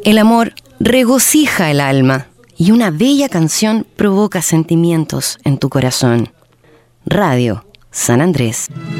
El amor regocija el alma y una bella canción provoca sentimientos en tu corazón. Radio San Andrés.